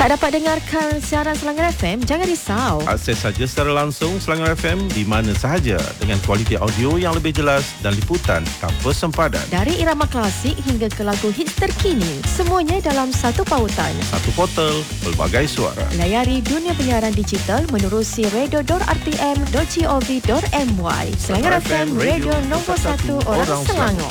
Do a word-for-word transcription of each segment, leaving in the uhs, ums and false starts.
Tak dapat dengarkan siaran Selangor F M? Jangan risau. Akses saja secara langsung Selangor F M di mana sahaja dengan kualiti audio yang lebih jelas dan liputan tanpa sempadan. Dari irama klasik hingga ke lagu hits terkini, semuanya dalam satu pautan. Satu portal, pelbagai suara. Layari dunia penyiaran digital menerusi radio dot r t m dot gov dot m y. Selangor F M, radio nombor satu orang, orang Selangor.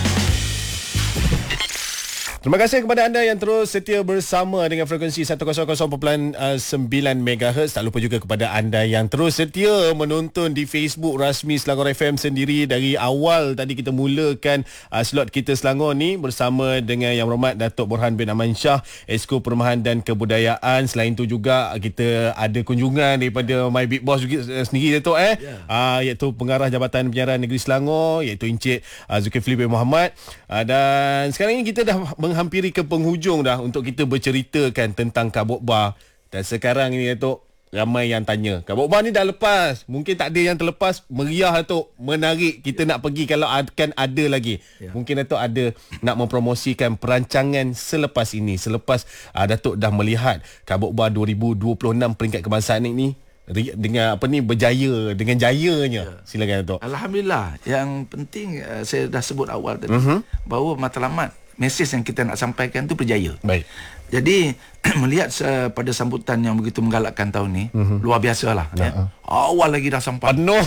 Terima kasih kepada anda yang terus setia bersama dengan frekuensi seratus perpuluhan sembilan megahertz. Tak lupa juga kepada anda yang terus setia menonton di Facebook rasmi Selangor F M sendiri. Dari awal tadi kita mulakan uh, slot kita Selangor ni bersama dengan Yang Berhormat Datuk Borhan bin Aman Shah, Esko Perumahan dan Kebudayaan. Selain tu juga kita ada kunjungan daripada My Big Boss juga uh, sendiri Datuk eh. Yeah. Uh, iaitu Pengarah Jabatan Penyiaran Negeri Selangor, iaitu Encik uh, Zulkifli bin Mohamad. Uh, dan sekarang ini kita dah hampiri ke penghujung dah untuk kita berceritakan tentang Kabut Bar. Dan sekarang ini Datuk, ramai yang tanya, Kabut Bar ni dah lepas, mungkin tak ada yang terlepas. Meriah Datuk, menarik, kita nak pergi kalau akan ada lagi. Ya. Mungkin Datuk ada nak mempromosikan perancangan selepas ini, selepas uh, Datuk dah melihat Kabut Bar dua ribu dua puluh enam peringkat kebangsaan ini dengan apa ni berjaya, dengan jayanya. Ya. Silakan Datuk. Alhamdulillah. Yang penting uh, saya dah sebut awal tadi, uh-huh, bahawa matlamat mesej yang kita nak sampaikan tu berjaya. Baik. Jadi melihat uh, pada sambutan yang begitu menggalakkan tahun ni, uh-huh, luar biasalah. Ya. Uh-huh. Awal lagi dah sampai. Penuh.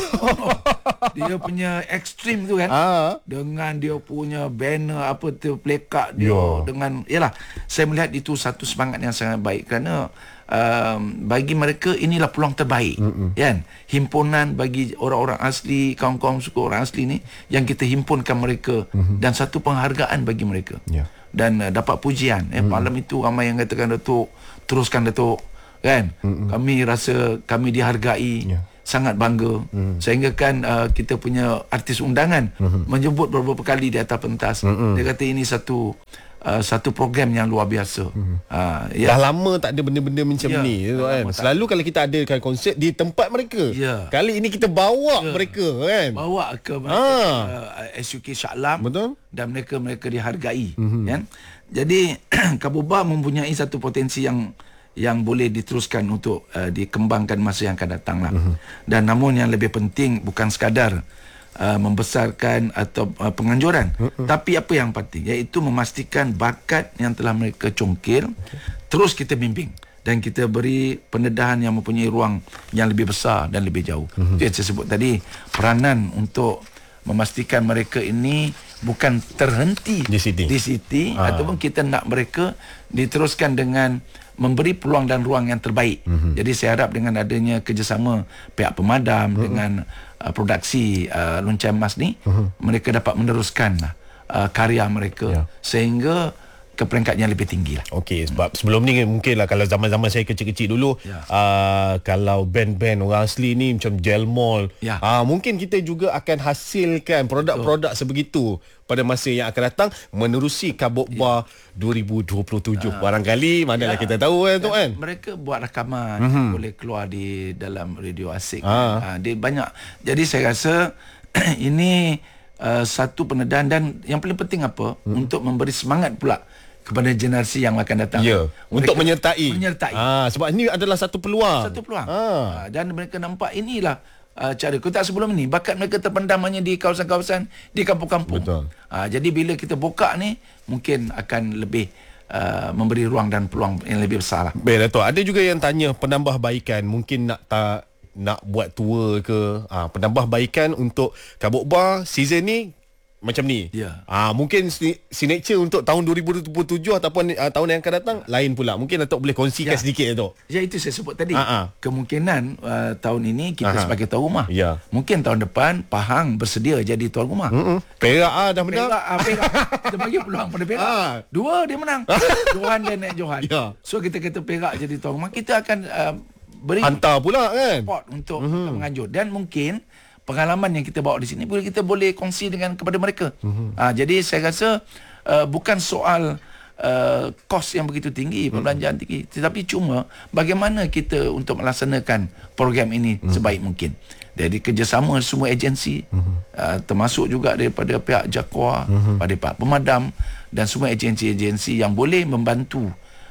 Dia punya ekstrim tu kan. Uh-huh. Dengan dia punya banner apa tu, plakat dia, yeah, dengan yalah, saya melihat itu satu semangat yang sangat baik kerana Um, bagi mereka inilah peluang terbaik, mm-hmm, kan, himpunan bagi orang-orang asli, kaum-kaum suku orang asli ni yang kita himpunkan mereka, mm-hmm, dan satu penghargaan bagi mereka, yeah, dan uh, dapat pujian, eh, mm-hmm, malam itu ramai yang katakan, Datuk teruskan Datuk, kan, mm-hmm, kami rasa kami dihargai, yeah, sangat bangga, mm-hmm, sehingga kan uh, kita punya artis undangan, mm-hmm, menyebut beberapa kali di atas pentas, mm-hmm, dia kata ini satu Uh, satu program yang luar biasa. Hmm. Uh, ya. Dah lama tak ada benda-benda macam ya, ni kan. Selalu tak. Kalau kita adakan konsert di tempat mereka. Ya. Kali ini kita bawa ya. mereka kan. Bawa ke mereka, uh, S U K Shah Alam. Betul. Dan mereka mereka dihargai, hmm, kan. Jadi Kabut Bar mempunyai satu potensi yang yang boleh diteruskan untuk uh, dikembangkan masa yang akan datang lah. Hmm. Dan namun yang lebih penting bukan sekadar Uh, membesarkan atau uh, penganjuran, uh-uh, tapi apa yang penting iaitu memastikan bakat yang telah mereka congkil, okay, terus kita bimbing dan kita beri pendedahan yang mempunyai ruang yang lebih besar dan lebih jauh. Uh-huh. Itu yang saya sebut tadi, peranan untuk memastikan mereka ini bukan terhenti di Siti, di Siti ah. ataupun kita nak mereka diteruskan dengan memberi peluang dan ruang yang terbaik. Mm-hmm. Jadi saya harap dengan adanya kerjasama pihak pemadam, mm-hmm, dengan uh, produksi uh, Lonceng Emas ni, mm-hmm, mereka dapat meneruskan uh, karya mereka, yeah, sehingga ke peringkat yang lebih tinggi lah. Okey, sebab sebelum ni mungkinlah kalau zaman-zaman saya kecil-kecil dulu, yeah, uh, kalau band-band orang asli ni macam Jelmol, yeah, uh, mungkin kita juga akan hasilkan produk-produk Betul. sebegitu pada masa yang akan datang menerusi Kabut Bar, yeah, dua ribu dua puluh tujuh. Uh, Barangkali manalah, yeah, kita tahu kan tu kan. Mereka buat rakaman, mm-hmm, boleh keluar di dalam radio asing. Uh. Uh, dia banyak. Jadi saya rasa ini uh, satu pendedahan dan yang paling penting apa? Hmm. Untuk memberi semangat pula kepada generasi yang akan datang. Ya, untuk menyertai. Menyertai. Ah, sebab ini adalah satu peluang. Satu peluang. Ah. Dan mereka nampak inilah uh, cara. Kita sebelum ini bakat mereka terpendam hanya di kawasan-kawasan, di kampung-kampung. Betul. Ah, jadi bila kita buka ni mungkin akan lebih uh, memberi ruang dan peluang yang lebih besar lah. Baik, Dato'. Ada juga yang tanya penambahbaikan, mungkin nak tak nak buat tour ke, ah, penambahbaikan untuk Kabut Bar season ni macam ni. Ya. Ah, mungkin signature untuk tahun dua ribu dua puluh tujuh ataupun uh, tahun yang akan datang lain pula. Mungkin Datuk boleh kongsikan ya. sedikit Datuk. Ya, itu saya sebut tadi. Ha-ha. Kemungkinan uh, tahun ini kita Aha. sebagai tuan rumah. Ya. Mungkin tahun depan Pahang bersedia jadi tuan rumah. Mm-mm. Perak ah dah menang. Perak, ah, Perak. Kita bagi peluang pada Perak. Ha. Dua dia menang. Johan dan Nek Johan. Ya. So kita kata Perak jadi tuan rumah, kita akan uh, beri hantar pula kan support untuk, mm-hmm, untuk menganjur. Dan mungkin pengalaman yang kita bawa di sini boleh kita boleh kongsi dengan kepada mereka. Mm-hmm. Ha, jadi saya rasa uh, bukan soal uh, kos yang begitu tinggi, perbelanjaan mm-hmm. tinggi, tetapi cuma bagaimana kita untuk melaksanakan program ini mm-hmm. sebaik mungkin. Jadi kerjasama semua agensi, mm-hmm. uh, termasuk juga daripada pihak JAKWA, mm-hmm. pada pihak pemadam dan semua agensi-agensi yang boleh membantu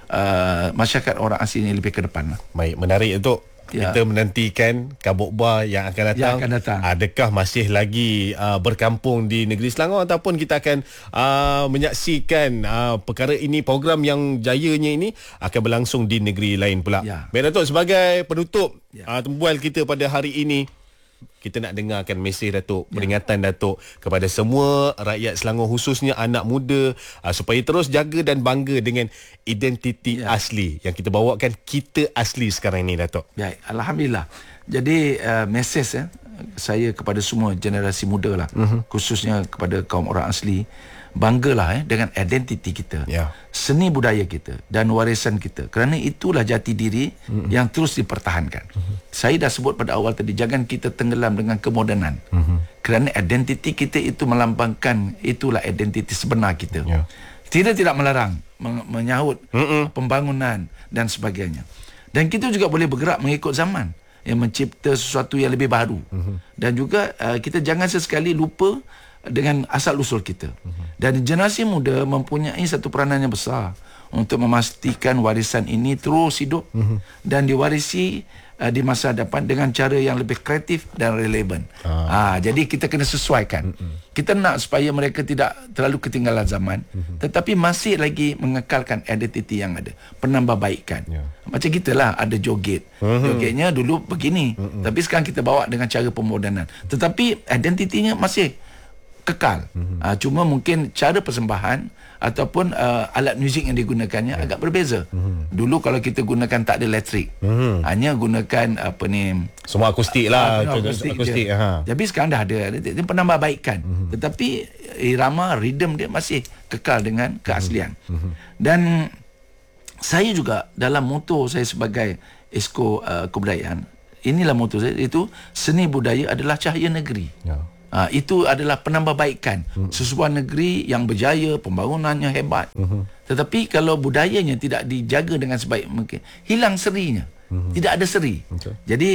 uh, masyarakat orang asli ini lebih ke depan lah. Baik, menarik Datuk. Ya. Kita menantikan Kabuk Bah yang akan datang. Yang akan datang. Adakah masih lagi uh, berkampung di negeri Selangor, ataupun kita akan uh, menyaksikan uh, perkara ini, program yang jayanya ini akan berlangsung di negeri lain pula. Ya. Baik Datuk, sebagai penutup ya. uh, tembual kita pada hari ini, kita nak dengarkan mesej Datuk, peringatan ya. Datuk kepada semua rakyat Selangor, khususnya anak muda, uh, supaya terus jaga dan bangga dengan identiti ya. asli yang kita bawakan, kita asli sekarang ini Datuk. Baik, alhamdulillah. Jadi uh, mesej eh, saya kepada semua generasi muda lah, uh-huh. khususnya kepada kaum orang asli, banggalah eh, dengan identiti kita, ya. seni budaya kita dan warisan kita, kerana itulah jati diri uh-huh. yang terus dipertahankan. Uh-huh. Saya dah sebut pada awal tadi, jangan kita tenggelam dengan kemodenan, uh-huh. kerana identiti kita itu melambangkan, itulah identiti sebenar kita. Ya. Tidak tidak melarang men- menyahut uh-uh. pembangunan dan sebagainya, dan kita juga boleh bergerak mengikut zaman, yang mencipta sesuatu yang lebih baru, uh-huh. dan juga uh, kita jangan sesekali lupa dengan asal usul kita. Uh-huh. Dan generasi muda mempunyai satu peranan yang besar untuk memastikan warisan ini terus hidup uh-huh. dan diwarisi uh, di masa depan dengan cara yang lebih kreatif dan relevan. Uh-huh. Ha, jadi kita kena sesuaikan. Uh-huh. Kita nak supaya mereka tidak terlalu ketinggalan zaman, uh-huh. tetapi masih lagi mengekalkan identiti yang ada, penambahbaikan. Yeah. Macam kita lah, ada joget. Uh-huh. Jogetnya dulu begini, uh-huh. tapi sekarang kita bawa dengan cara pemodernan. Tetapi identitinya masih kekal. Mm-hmm. Uh, cuma mungkin cara persembahan ataupun uh, alat muzik yang digunakannya yeah. agak berbeza. Mm-hmm. Dulu kalau kita gunakan tak ada elektrik. Mm-hmm. Hanya gunakan apa ni, semua akustik lah, uh, akustik. akustik ha. Tapi sekarang dah ada, dia penambahbaikan. Mm-hmm. Tetapi irama, rhythm dia masih kekal dengan keaslian. Mm-hmm. Dan saya juga dalam moto saya sebagai Esko uh, Kebudayaan, inilah moto saya, itu seni budaya adalah cahaya negeri. Yeah. Ha, itu adalah penambahbaikan uh-huh. sesebuah negeri yang berjaya, pembangunannya hebat, uh-huh. tetapi kalau budayanya tidak dijaga dengan sebaik mungkin, hilang serinya, uh-huh. tidak ada seri. Okay. Jadi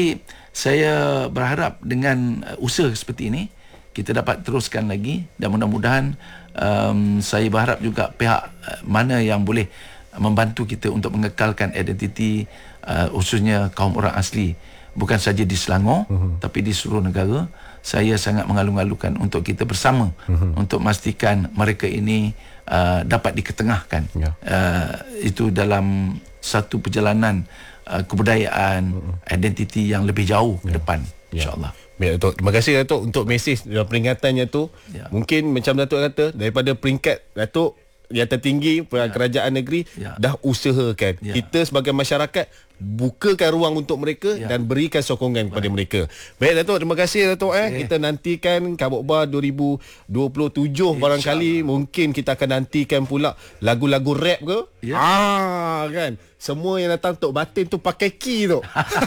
saya berharap dengan uh, usaha seperti ini kita dapat teruskan lagi, dan mudah-mudahan um, saya berharap juga pihak uh, mana yang boleh membantu kita untuk mengekalkan identiti uh, khususnya kaum orang asli, bukan saja di Selangor uh-huh. tapi di seluruh negara. Saya sangat mengalu-alukan untuk kita bersama uh-huh. untuk memastikan mereka ini uh, dapat diketengahkan. Yeah. Uh, itu dalam satu perjalanan uh, kebudayaan, uh-huh. identiti yang lebih jauh yeah. ke depan, yeah. insya-Allah. Baik Datuk, terima kasih Datuk untuk mesej dan peringatannya tu. Yeah. Mungkin macam Datuk kata, daripada peringkat Datuk yang tertinggi yeah. kerajaan negeri yeah. dah usahakan yeah. kita sebagai masyarakat bukakan ruang untuk mereka ya. dan berikan sokongan kepada Baik. mereka. Baik Datuk, terima kasih Datuk eh. Okay. Kita nantikan Kabuk Bah dua ribu dua puluh tujuh barangkali, mungkin kita akan nantikan pula lagu-lagu rap ke? Ya. Ah kan. Semua yang datang Tok Batin tu pakai key tu.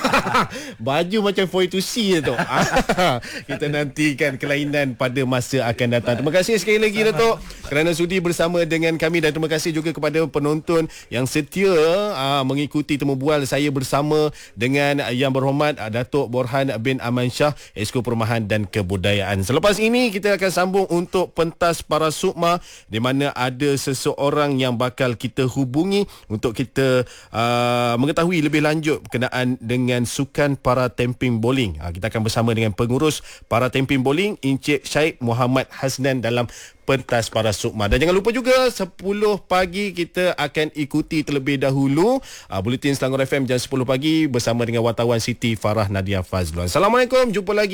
Baju macam for to see tu. Kita nantikan kelainan pada masa akan datang. Terima kasih sekali lagi Datuk kerana sudi bersama dengan kami, dan terima kasih juga kepada penonton yang setia aa, mengikuti temu bual saya bersama dengan Yang Berhormat Datuk Borhan bin Amansyah, Esko Perumahan dan Kebudayaan. Selepas ini kita akan sambung untuk pentas para sukma, di mana ada seseorang yang bakal kita hubungi untuk kita Uh, mengetahui lebih lanjut berkenaan dengan sukan para temping bowling. Uh, kita akan bersama dengan pengurus para temping bowling Encik Syed Muhammad Hasnan dalam pentas para sukma. Dan jangan lupa juga sepuluh pagi kita akan ikuti terlebih dahulu uh, Buletin Selangor F M jam sepuluh pagi bersama dengan wartawan Siti Farah Nadia Fazlon. Assalamualaikum, jumpa lagi.